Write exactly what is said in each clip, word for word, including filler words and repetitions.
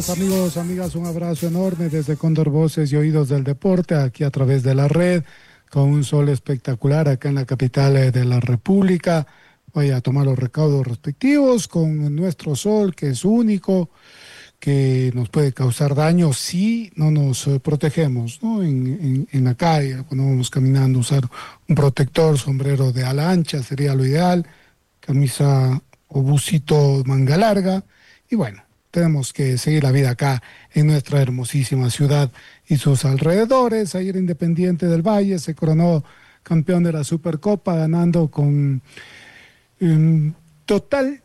Amigos, amigas, un abrazo enorme desde Cóndor Voces y Oídos del Deporte, aquí a través de la red, con un sol espectacular acá en la capital eh, de la República. Voy a tomar los recaudos respectivos con nuestro sol, que es único, que nos puede causar daño si no nos eh, protegemos, ¿no? En, en, en la calle, cuando vamos caminando, usar un protector, sombrero de ala ancha sería lo ideal, camisa o busito manga larga, y bueno, tenemos que seguir la vida acá en nuestra hermosísima ciudad y sus alrededores. Ayer Independiente del Valle se coronó campeón de la Supercopa, ganando con um, total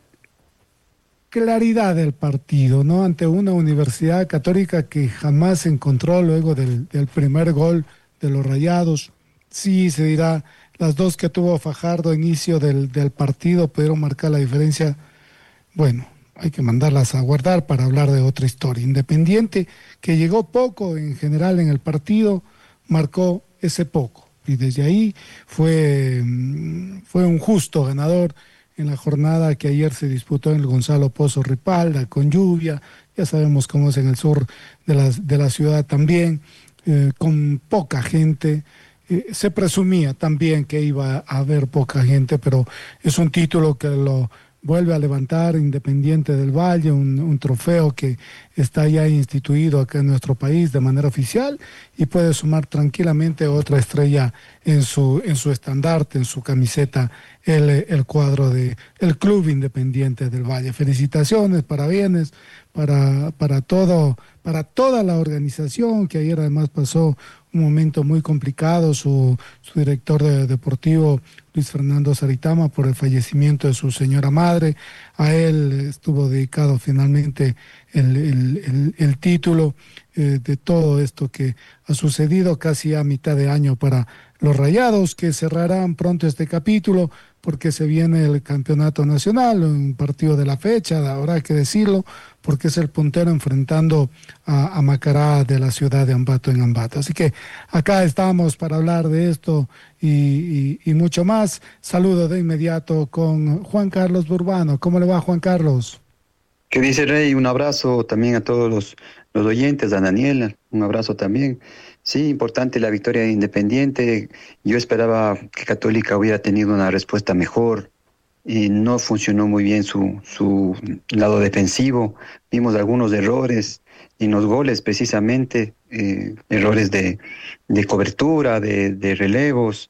claridad del partido, ¿no? Ante una Universidad Católica que jamás se encontró luego del, del primer gol de los Rayados. Sí, se dirá, las dos que tuvo Fajardo a inicio del, del partido pudieron marcar la diferencia. Bueno, hay que mandarlas a guardar para hablar de otra historia. Independiente, que llegó poco en general en el partido, marcó ese poco. Y desde ahí fue, fue un justo ganador en la jornada que ayer se disputó en el Gonzalo Pozo Ripalda, con lluvia. Ya sabemos cómo es en el sur de la, de la ciudad también, eh, con poca gente. Eh, se presumía también que iba a haber poca gente, pero es un título que lo vuelve a levantar Independiente del Valle, un, un trofeo que está ya instituido acá en nuestro país de manera oficial y puede sumar tranquilamente otra estrella en su, en su estandarte, en su camiseta, el, el cuadro de el Club Independiente del Valle. Felicitaciones, parabienes para, para, todo, para toda la organización, que ayer además pasó un momento muy complicado, su, su director de, deportivo, Luis Fernando Saritama, por el fallecimiento de su señora madre. A él estuvo dedicado finalmente el, el, el, el título eh, de todo esto que ha sucedido casi a mitad de año para los Rayados, que cerrarán pronto este capítulo porque se viene el campeonato nacional, un partido de la fecha, ahora hay que decirlo, porque es el puntero enfrentando a, a Macará de la ciudad de Ambato en Ambato. Así que acá estamos para hablar de esto y, y, y mucho más. Saludo de inmediato con Juan Carlos Burbano. ¿Cómo le va, Juan Carlos? ¿Qué dice, Rey? Un abrazo también a todos los, los oyentes, a Daniela, un abrazo también. Sí, importante la victoria de Independiente. Yo esperaba que Católica hubiera tenido una respuesta mejor. Y no funcionó muy bien su, su lado defensivo. Vimos algunos errores en los goles, precisamente, eh, errores de, de cobertura, de, de relevos,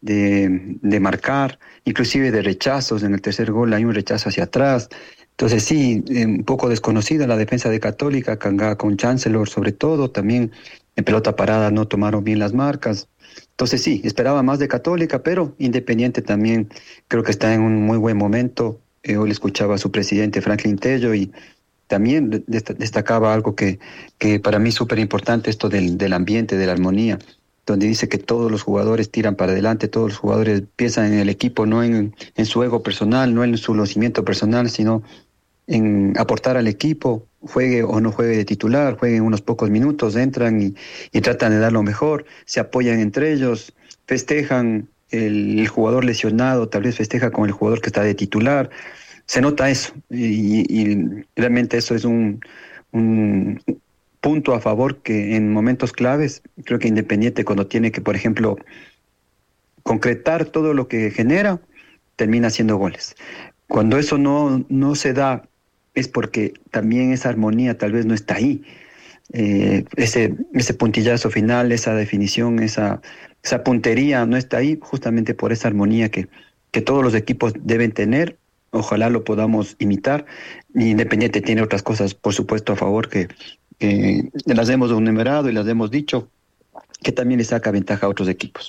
de, de marcar, inclusive de rechazos. En el tercer gol hay un rechazo hacia atrás. Entonces sí, eh, un poco desconocida la defensa de Católica, Cangá con Chancellor sobre todo, también en pelota parada no tomaron bien las marcas. Entonces sí, esperaba más de Católica, pero Independiente también creo que está en un muy buen momento. Eh, hoy le escuchaba a su presidente Franklin Tello y también dest- destacaba algo que, que para mí es súper importante, esto del, del ambiente, de la armonía, donde dice que todos los jugadores tiran para adelante, todos los jugadores piensan en el equipo, no en, en su ego personal, no en su lucimiento personal, sino en aportar al equipo, juegue o no juegue de titular, jueguen unos pocos minutos, entran y, y tratan de dar lo mejor, se apoyan entre ellos, festejan el, el jugador lesionado, tal vez festeja con el jugador que está de titular, se nota eso y, y realmente eso es un, un punto a favor que en momentos claves, creo que Independiente cuando tiene que, por ejemplo, concretar todo lo que genera, termina haciendo goles. Cuando eso no, no se da, es porque también esa armonía tal vez no está ahí. Eh, ese, ese puntillazo final, esa definición, esa, esa puntería no está ahí justamente por esa armonía que, que todos los equipos deben tener. Ojalá lo podamos imitar. Independiente tiene otras cosas, por supuesto, a favor que, que las hemos enumerado y las hemos dicho, que también le saca ventaja a otros equipos.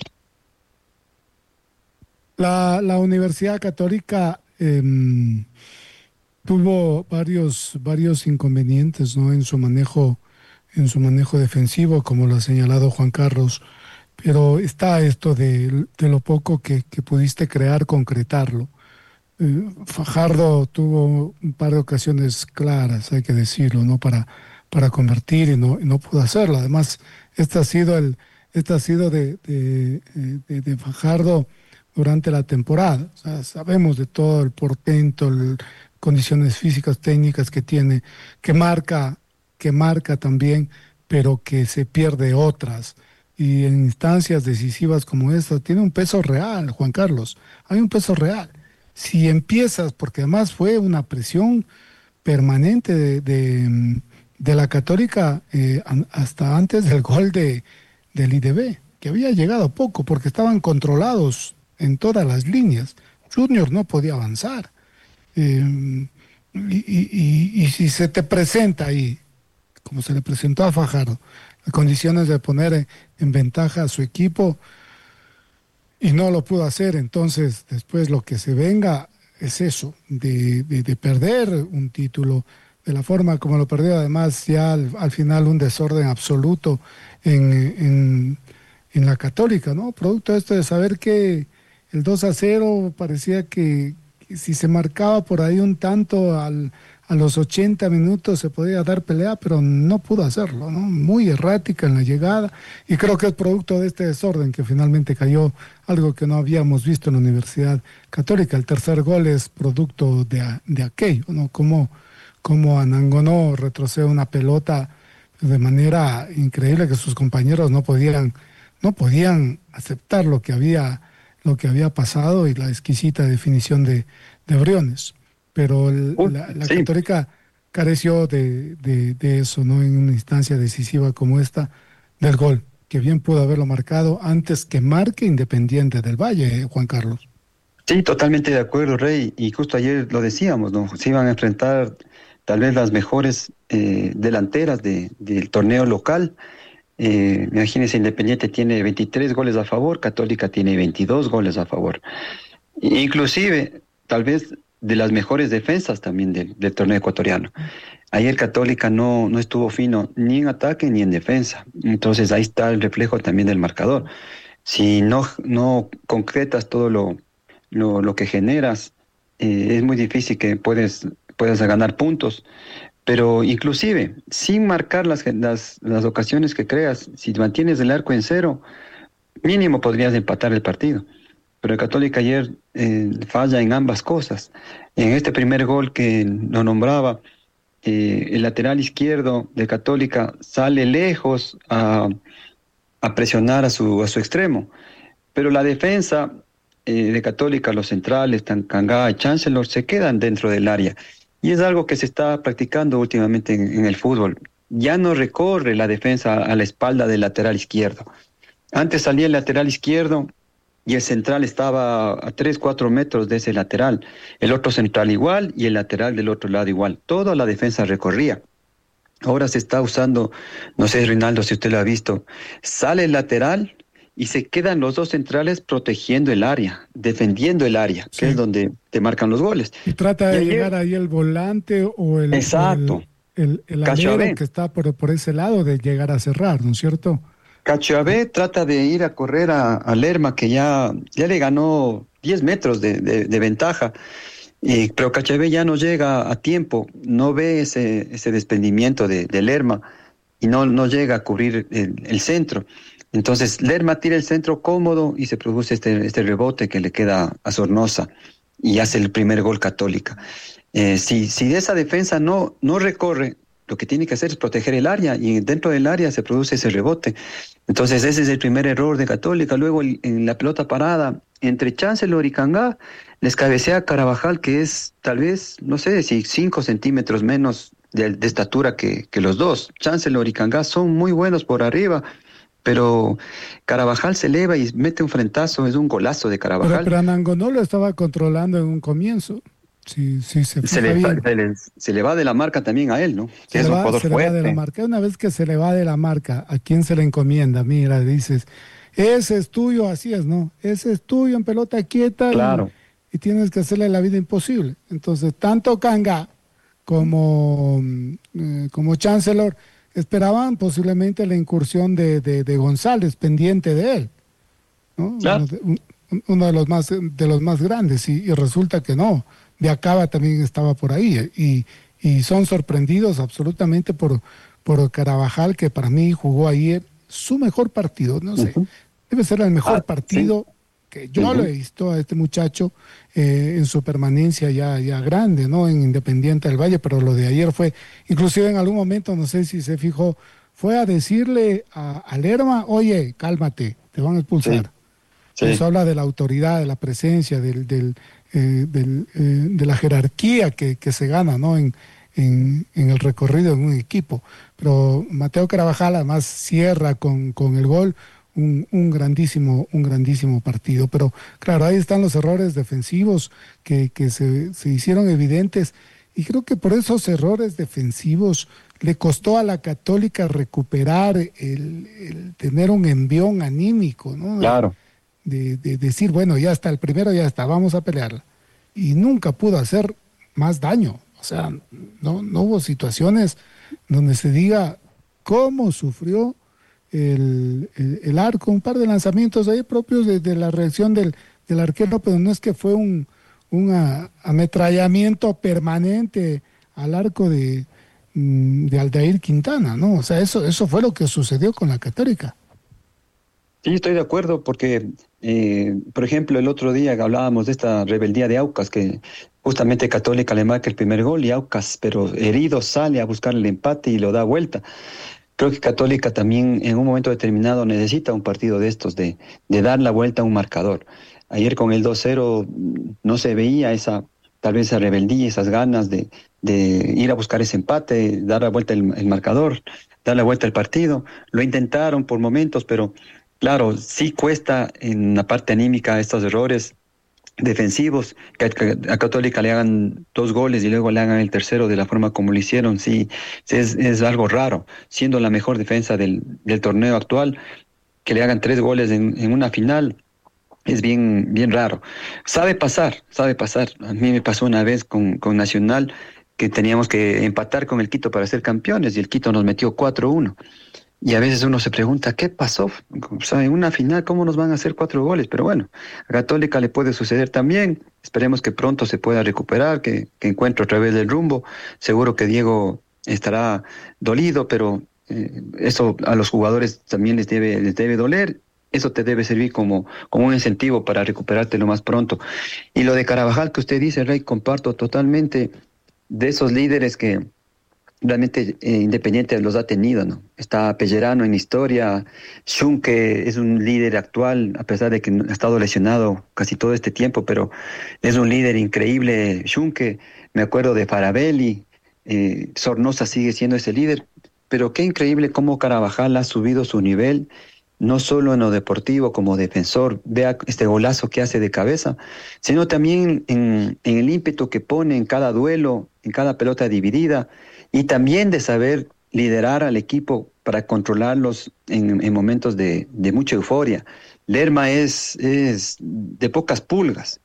La, la Universidad Católica eh, tuvo varios, varios inconvenientes, ¿no? En su manejo, en su manejo defensivo, como lo ha señalado Juan Carlos, pero está esto de, de lo poco que, que pudiste crear, concretarlo. Eh, Fajardo tuvo un par de ocasiones claras, hay que decirlo, ¿no? Para, para convertir y no, y no pudo hacerlo. Además, este ha sido el, este ha sido de, de, de, de Fajardo durante la temporada. O sea, sabemos de todo el portento, el, condiciones físicas, técnicas que tiene, que marca que marca también, pero que se pierde otras. Y en instancias decisivas como esta, tiene un peso real, Juan Carlos. Hay un peso real. Si empiezas, porque además fue una presión permanente de, de, de la Católica eh, hasta antes del gol de, del I D B, que había llegado poco, porque estaban controlados en todas las líneas. Junior no podía avanzar. Eh, y, y, y, y si se te presenta ahí, como se le presentó a Fajardo, las condiciones de poner en, en ventaja a su equipo y no lo pudo hacer, entonces después lo que se venga es eso, de, de, de perder un título de la forma como lo perdió, además ya al, al final un desorden absoluto en, en, en la Católica, ¿no? Producto de esto de saber que el dos a cero parecía que, que si se marcaba por ahí un tanto al, a los ochenta minutos se podía dar pelea, pero no pudo hacerlo, ¿no? Muy errática en la llegada, y creo que es producto de este desorden que finalmente cayó, algo que no habíamos visto en la Universidad Católica. El tercer gol es producto de, de aquello, ¿no? Como, como Anangonó retrocede una pelota de manera increíble que sus compañeros no podían, no podían aceptar lo que había, lo que había pasado, y la exquisita definición de, de Briones. Pero el, uh, la, la sí. Católica careció de, de, de eso, ¿no? En una instancia decisiva como esta, del gol, que bien pudo haberlo marcado antes que marque Independiente del Valle, ¿eh, Juan Carlos? Sí, totalmente de acuerdo, Rey, y justo ayer lo decíamos, ¿no? Se iban a enfrentar tal vez las mejores eh, delanteras de, del torneo local. Eh, imagínense, Independiente tiene veintitrés goles a favor, Católica tiene veintidós goles a favor. Inclusive, tal vez de las mejores defensas también del, del torneo ecuatoriano. Ayer Católica no, no estuvo fino ni en ataque ni en defensa. Entonces ahí está el reflejo también del marcador. Si no, no concretas todo lo, lo, lo que generas, eh, es muy difícil que puedes, puedas ganar puntos. Pero inclusive, sin marcar las, las, las ocasiones que creas, si mantienes el arco en cero, mínimo podrías empatar el partido. Pero el Católica ayer eh, falla en ambas cosas. En este primer gol que lo nombraba, eh, el lateral izquierdo de Católica sale lejos a, a presionar a su, a su extremo. Pero la defensa eh, de Católica, los centrales, Tancangá y Chancellor, se quedan dentro del área. Y es algo que se está practicando últimamente en, en el fútbol. Ya no recorre la defensa a la espalda del lateral izquierdo. Antes salía el lateral izquierdo y el central estaba a tres, cuatro metros de ese lateral. El otro central igual y el lateral del otro lado igual. Toda la defensa recorría. Ahora se está usando, no sé, Reinaldo, si usted lo ha visto, sale el lateral y se quedan los dos centrales protegiendo el área, defendiendo el área, sí, que es donde te marcan los goles. Y trata de y llegar ayer, ahí el volante o el, exacto, el, el, el alero que está por, por ese lado, de llegar a cerrar, ¿no es cierto? Cachoabé trata de ir a correr a, a Lerma, que ya, ya le ganó diez metros de, de, de ventaja, y, pero Cachoabé ya no llega a tiempo, no ve ese, ese desprendimiento de, de Lerma y no, no llega a cubrir el, el centro. Entonces Lerma tira el centro cómodo y se produce este, este rebote que le queda a Sornosa y hace el primer gol Católica. Eh, si, si esa defensa no, no recorre, lo que tiene que hacer es proteger el área, y dentro del área se produce ese rebote. Entonces ese es el primer error de Católica. Luego el, en la pelota parada, entre Chancellor y Cangá, les cabecea Carabajal, que es tal vez, no sé si cinco centímetros menos de, de estatura que, que los dos. Chancellor y Cangá son muy buenos por arriba, pero Carabajal se eleva y mete un frentazo, es un golazo de Carabajal. Pero, pero Anangonó lo estaba controlando en un comienzo. Sí, sí, se, se, le, se, le, se le va de la marca también a él, ¿no? Se, es un va, se le va de la marca. Una vez que se le va de la marca, ¿a quién se le encomienda? Mira, dices, ese es tuyo, así es, ¿no? Ese es tuyo en pelota quieta, claro, y, y tienes que hacerle la vida imposible. Entonces, tanto Cangá como, eh, como Chancellor esperaban posiblemente la incursión de, de, de González, pendiente de él, ¿no? Claro. Uno, de, un, uno de los más de los más grandes, y, y resulta que no. De Acaba también estaba por ahí, y, y son sorprendidos absolutamente por, por Carabajal, que para mí jugó ayer su mejor partido, no sé, uh-huh. debe ser el mejor ah, partido sí. porque yo Uh-huh. lo he visto a este muchacho eh, en su permanencia ya, ya grande, ¿no? En Independiente del Valle, pero lo de ayer fue, inclusive en algún momento, no sé si se fijó, fue a decirle a, a Lerma, oye, cálmate, te van a Sí, expulsar. Eso sí. habla de la autoridad, de la presencia, del, del, eh, del, eh, de la jerarquía que, que se gana, ¿no? En, en, en el recorrido en un equipo. Pero Mateo Carabajal además cierra con, con el gol un, un grandísimo, un grandísimo partido. Pero claro, ahí están los errores defensivos que, que se, se hicieron evidentes. Y creo que por esos errores defensivos le costó a la Católica recuperar el, el tener un envión anímico, ¿no? De, Claro. de, de decir, bueno, ya está, el primero ya está, vamos a pelearla. Y nunca pudo hacer más daño. O sea, no, no hubo situaciones donde se diga cómo sufrió el, el, el arco, un par de lanzamientos ahí propios de, de la reacción del, del arquero, pero no es que fue un, un a- ametrallamiento permanente al arco de, mm, de Aldair Quintana, ¿no? O sea, eso, eso fue lo que sucedió con la Católica. Sí, estoy de acuerdo porque, eh, por ejemplo, el otro día hablábamos de esta rebeldía de Aucas, que justamente Católica le marca el primer gol y Aucas, pero herido, sale a buscar el empate y lo da vuelta. Creo que Católica también en un momento determinado necesita un partido de estos, de, de dar la vuelta a un marcador. Ayer con el dos cero mm, no se veía esa, tal vez esa rebeldía, esas ganas de, de ir a buscar ese empate, dar la vuelta el, el marcador, dar la vuelta al partido. Lo intentaron por momentos, pero claro, sí cuesta en la parte anímica estos errores defensivos, que a, a Católica le hagan dos goles y luego le hagan el tercero de la forma como lo hicieron, sí, sí es, es algo raro, siendo la mejor defensa del, del torneo actual, que le hagan tres goles en, en una final, es bien, bien raro. Sabe pasar, sabe pasar. A mí me pasó una vez con, con Nacional, que teníamos que empatar con el Quito para ser campeones y el Quito nos metió cuatro uno. Y a veces uno se pregunta, ¿qué pasó? O sea, en una final, ¿cómo nos van a hacer cuatro goles? Pero bueno, a Católica le puede suceder también. Esperemos que pronto se pueda recuperar, que, que encuentre otra vez el rumbo. Seguro que Diego estará dolido, pero eh, eso a los jugadores también les debe, les debe doler. Eso te debe servir como, como un incentivo para recuperarte lo más pronto. Y lo de Carabajal que usted dice, Rey, comparto totalmente de esos líderes que realmente eh, Independiente los ha tenido, ¿no? Está Pellerano en historia, Schunke es un líder actual, a pesar de que ha estado lesionado casi todo este tiempo, pero es un líder increíble, Schunke. Me acuerdo de Farabelli, eh, Sornosa sigue siendo ese líder, pero qué increíble cómo Carabajal ha subido su nivel, no solo en lo deportivo como defensor, vea este golazo que hace de cabeza, sino también en, en el ímpetu que pone en cada duelo, en cada pelota dividida, y también de saber liderar al equipo para controlarlos en, en momentos de, de mucha euforia. Lerma es, es de pocas pulgas.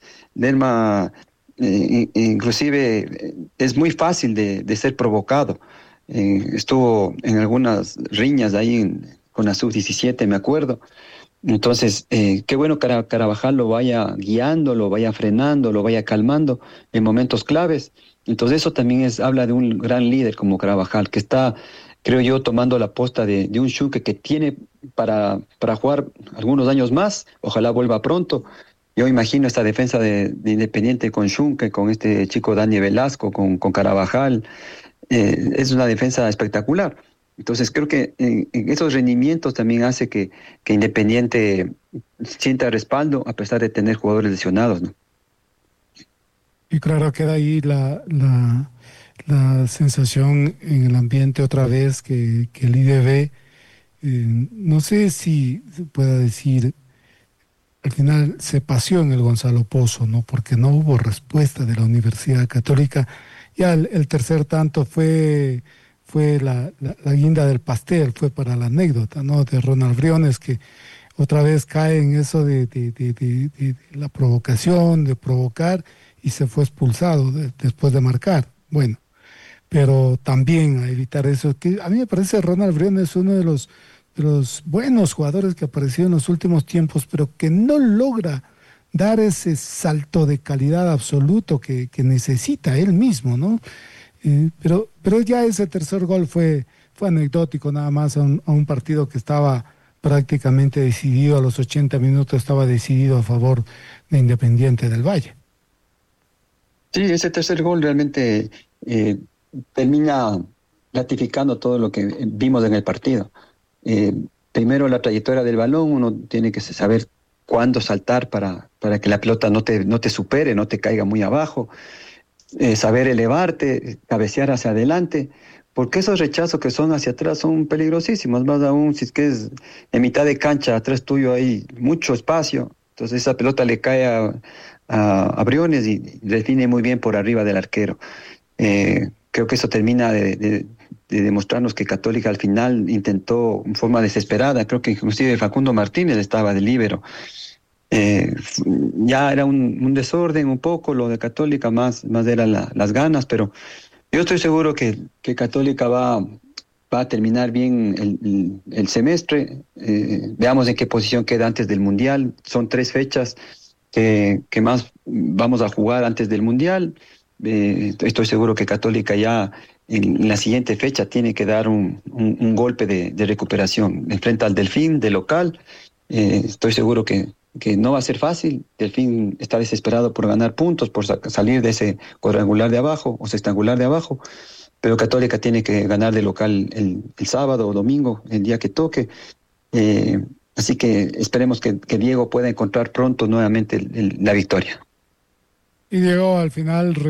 Lerma eh, inclusive eh, es muy fácil de, de ser provocado. Eh, estuvo en algunas riñas ahí en, con la sub diecisiete, me acuerdo. Entonces, eh, qué bueno que Cara- Carabajal lo vaya guiando, lo vaya frenando, lo vaya calmando en momentos claves. Entonces, eso también es, habla de un gran líder como Carabajal, que está, creo yo, tomando la posta de, de un Schunke que tiene para, para jugar algunos años más. Ojalá vuelva pronto. Yo imagino esta defensa de, de Independiente con Schunke, con este chico Dani Velasco, con, con Carabajal. Eh, es una defensa espectacular. Entonces creo que en, en esos rendimientos también hace que, que Independiente sienta respaldo a pesar de tener jugadores lesionados, ¿no? Y claro, queda ahí la, la, la sensación en el ambiente otra vez que, que el I D B, eh, no sé si se pueda decir, al final se paseó en el Gonzalo Pozo, ¿no? Porque no hubo respuesta de la Universidad Católica. Ya el, el tercer tanto fue, fue la, la, la guinda del pastel, fue para la anécdota, ¿no? De Ronald Briones, que otra vez cae en eso de, de, de, de, de la provocación, de provocar, y se fue expulsado de, después de marcar. Bueno, pero también a evitar eso, que a mí me parece Ronald Briones es uno de los, de los buenos jugadores que apareció en los últimos tiempos, pero que no logra dar ese salto de calidad absoluto que, que necesita él mismo, ¿no? Eh, pero, pero ya ese tercer gol fue, fue anecdótico, nada más a un, a un partido que estaba prácticamente decidido, a los ochenta minutos estaba decidido a favor de Independiente del Valle. Sí, ese tercer gol realmente eh, termina ratificando todo lo que vimos en el partido. Eh, primero la trayectoria del balón, uno tiene que saber cuándo saltar para, para que la pelota no te, no te supere, no te caiga muy abajo, eh, saber elevarte, cabecear hacia adelante, porque esos rechazos que son hacia atrás son peligrosísimos, más aún si es que es en mitad de cancha, atrás tuyo hay mucho espacio, entonces esa pelota le cae a, a, a Briones y define muy bien por arriba del arquero. Eh, creo que eso termina de, de, de demostrarnos que Católica al final intentó en forma desesperada, creo que inclusive Facundo Martínez estaba de líbero. Eh, ya era un, un desorden un poco lo de Católica, más, más eran la, las ganas, pero yo estoy seguro que, que Católica va, va a terminar bien el, el, el semestre. Eh, veamos en qué posición queda antes del Mundial. Son tres fechas que, que más vamos a jugar antes del Mundial. Eh, estoy seguro que Católica ya en la siguiente fecha tiene que dar un, un, un golpe de, de recuperación. Enfrenta al Delfín de local. Eh, estoy seguro que, que no va a ser fácil. Delfín está desesperado por ganar puntos, por sa- salir de ese cuadrangular de abajo o sextangular de abajo, pero Católica tiene que ganar de local el, el sábado o domingo, el día que toque. Eh, así que esperemos que, que Diego pueda encontrar pronto nuevamente el- el- la victoria. Y Diego al final